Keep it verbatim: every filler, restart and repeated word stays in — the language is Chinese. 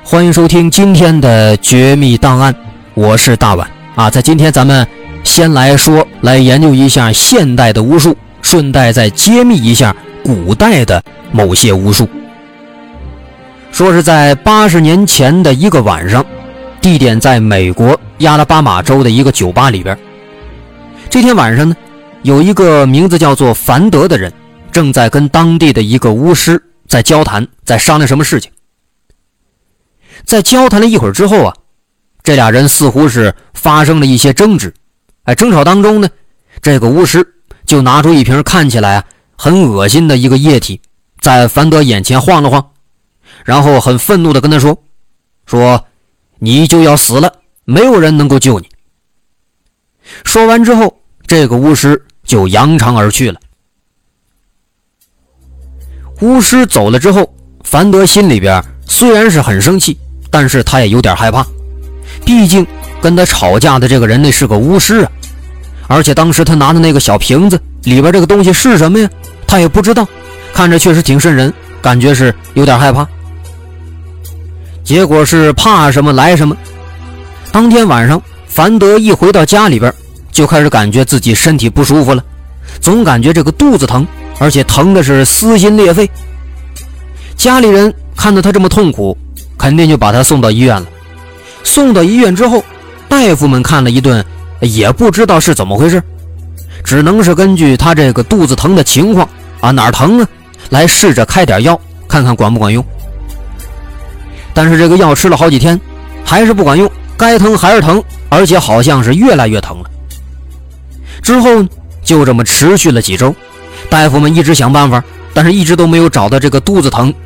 欢迎收听今天的绝密档案，我是大碗啊。在今天咱们先来说来研究一下现代的巫术，顺带再揭秘一下古代的某些巫术。说是在八十年前的一个晚上，地点在美国亚拉巴马州的一个酒吧里边。这天晚上呢，有一个名字叫做凡德的人正在跟当地的一个巫师在交谈，在商量什么事情。在交谈了一会儿之后啊，这俩人似乎是发生了一些争执。哎，争吵当中呢，这个巫师就拿出一瓶看起来啊很恶心的一个液体，在凡德眼前晃了晃，然后很愤怒地跟他说说你就要死了，没有人能够救你。说完之后，这个巫师就扬长而去了。巫师走了之后，凡德心里边虽然是很生气，但是他也有点害怕，毕竟跟他吵架的这个人那是个巫师啊，而且当时他拿的那个小瓶子里边这个东西是什么呀，他也不知道，看着确实挺瘆人，感觉是有点害怕。结果是怕什么来什么。当天晚上，凡德一回到家里边，就开始感觉自己身体不舒服了，总感觉这个肚子疼，而且疼的是撕心裂肺。家里人看到他这么痛苦，肯定就把他送到医院了。送到医院之后，大夫们看了一顿，也不知道是怎么回事，只能是根据他这个肚子疼的情况啊，哪儿疼啊，来试着开点药，看看管不管用。但是这个药吃了好几天，还是不管用，该疼还是疼，而且好像是越来越疼了。之后就这么持续了几周，大夫们一直想办法，但是一直都没有找到这个肚子疼